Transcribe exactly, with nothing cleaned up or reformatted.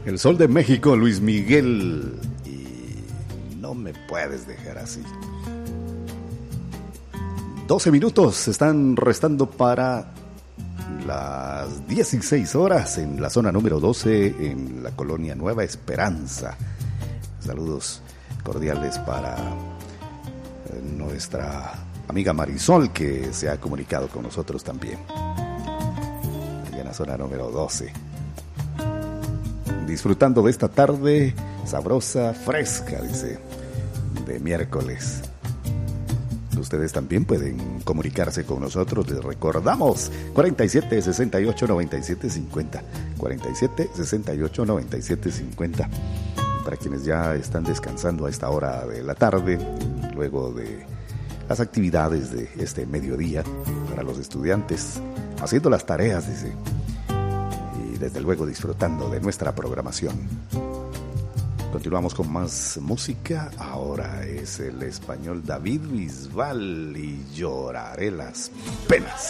El Sol de México, Luis Miguel. Y no me puedes dejar así. doce minutos están restando para las dieciséis horas en la zona número doce, en la colonia Nueva Esperanza. Saludos cordiales para nuestra amiga Marisol, que se ha comunicado con nosotros también. Allá en la zona número doce. Disfrutando de esta tarde sabrosa, fresca, dice, de miércoles. Ustedes también pueden comunicarse con nosotros. Les recordamos cuarenta y siete, sesenta y ocho, noventa y siete, cincuenta. cuarenta y siete, sesenta y ocho, noventa y siete, cincuenta. Para quienes ya están descansando a esta hora de la tarde, luego de las actividades de este mediodía, para los estudiantes, haciendo las tareas, dice, y desde luego disfrutando de nuestra programación. Continuamos con más música. Ahora es el español David Bisbal y Lloraré las penas.